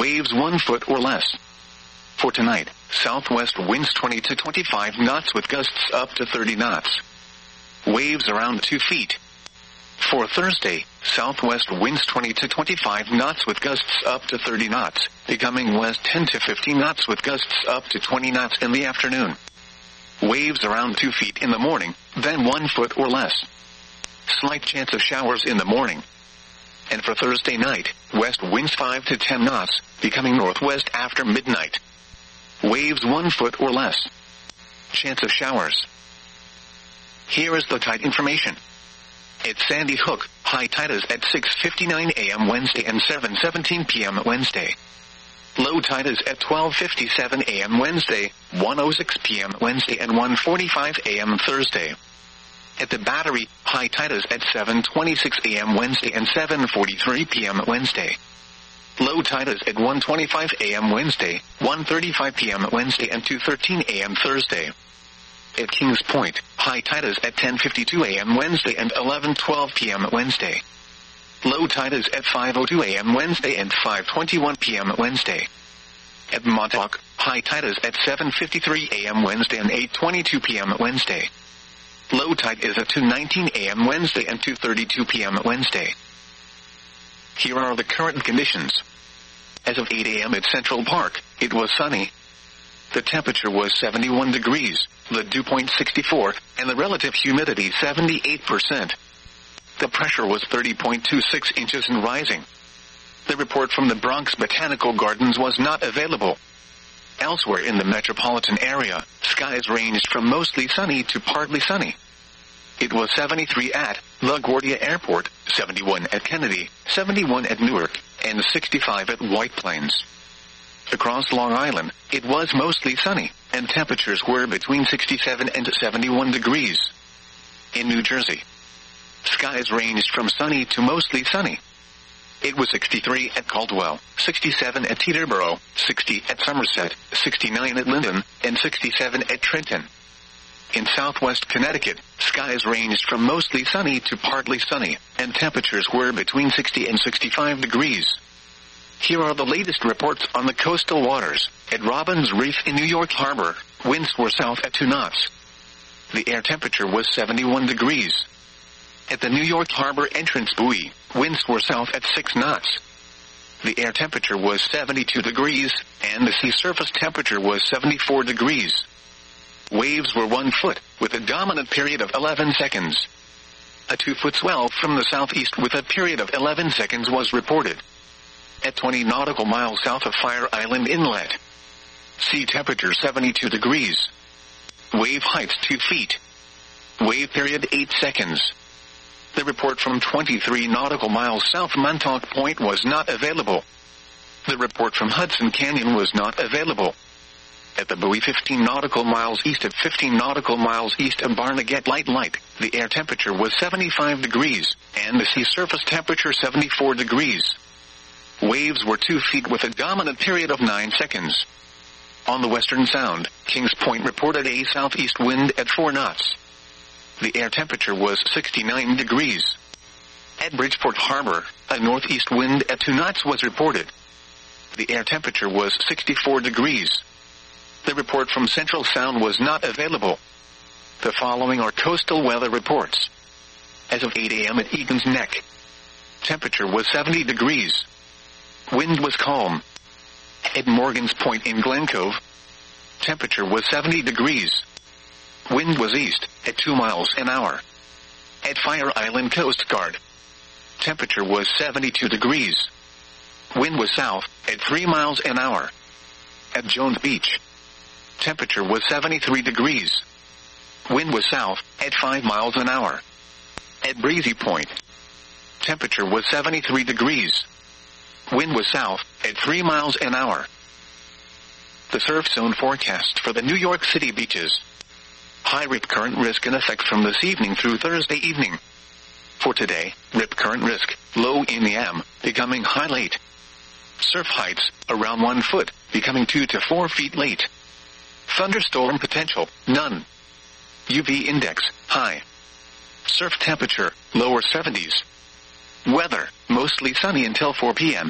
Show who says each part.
Speaker 1: Waves 1 foot or less. For tonight, southwest winds 20 to 25 knots with gusts up to 30 knots. Waves around 2 feet. For Thursday, southwest winds 20 to 25 knots with gusts up to 30 knots, becoming west 10 to 15 knots with gusts up to 20 knots in the afternoon. Waves around 2 feet in the morning, then 1 foot or less. Slight chance of showers in the morning. And for Thursday night, west winds 5 to 10 knots, becoming northwest after midnight. Waves 1 foot or less. Chance of showers. Here is the tide information. At Sandy Hook, high tide is at 6:59 a.m. Wednesday and 7:17 p.m. Wednesday. Low tide is at 12:57 a.m. Wednesday, 1:06 p.m. Wednesday and 1:45 a.m. Thursday. At the Battery, high tide is at 7:26 a.m. Wednesday and 7:43 p.m. Wednesday. Low tide is at 1:25 a.m. Wednesday, 1:35 p.m. Wednesday and 2:13 a.m. Thursday. At Kings Point, high tide is at 10:52 a.m. Wednesday and 11:12 p.m. Wednesday. Low tide is at 5:02 a.m. Wednesday and 5:21 p.m. Wednesday. At Montauk, high tide is at 7:53 a.m. Wednesday and 8:22 p.m. Wednesday. Low tide is at 2:19 a.m. Wednesday and 2:32 p.m. Wednesday. Here are the current conditions. As of 8 a.m. at Central Park, it was sunny. The temperature was 71 degrees, the dew point 64, and the relative humidity 78%. The pressure was 30.26 inches and rising. The report from the Bronx Botanical Gardens was not available. Elsewhere in the metropolitan area, skies ranged from mostly sunny to partly sunny. It was 73 at LaGuardia Airport, 71 at Kennedy, 71 at Newark, and 65 at White Plains. Across Long Island, it was mostly sunny, and temperatures were between 67 and 71 degrees. In New Jersey, skies ranged from sunny to mostly sunny. It was 63 at Caldwell, 67 at Teterboro, 60 at Somerset, 69 at Linden, and 67 at Trenton. In southwest Connecticut, skies ranged from mostly sunny to partly sunny, and temperatures were between 60 and 65 degrees. Here are the latest reports on the coastal waters. At Robbins Reef in New York Harbor, winds were south at 2 knots. The air temperature was 71 degrees. At the New York Harbor entrance buoy, winds were south at 6 knots. The air temperature was 72 degrees, and the sea surface temperature was 74 degrees. Waves were 1 foot, with a dominant period of 11 seconds. A 2-foot swell from the southeast with a period of 11 seconds was reported. At 20 nautical miles south of Fire Island Inlet. Sea temperature 72 degrees. Wave height 2 feet. Wave period 8 seconds. The report from 23 nautical miles south Montauk Point was not available. The report from Hudson Canyon was not available. At the buoy 15 nautical miles east of 15 nautical miles east of Barnegat Light, the air temperature was 75 degrees, and the sea surface temperature 74 degrees. Waves were 2 feet with a dominant period of 9 seconds. On the Western Sound, Kings Point reported a southeast wind at 4 knots. The air temperature was 69 degrees. At Bridgeport Harbor, a northeast wind at 2 knots was reported. The air temperature was 64 degrees. The report from Central Sound was not available. The following are coastal weather reports. As of 8 a.m. at Egan's Neck, temperature was 70 degrees. Wind was calm. At Morgan's Point in Glen Cove, temperature was 70 degrees. Wind was east, at 2 miles an hour. At Fire Island Coast Guard, temperature was 72 degrees. Wind was south, at 3 miles an hour. At Jones Beach, temperature was 73 degrees. Wind was south, at 5 miles an hour. At Breezy Point, temperature was 73 degrees. Wind was south, at 3 miles an hour. The surf zone forecast for the New York City beaches. High rip current risk in effect from this evening through Thursday evening. For today, rip current risk, low in the AM, becoming high late. Surf heights, around 1 foot, becoming 2 to 4 feet late. Thunderstorm potential, none. UV index, high. Surf temperature, lower 70s. Weather, mostly sunny until 4 p.m.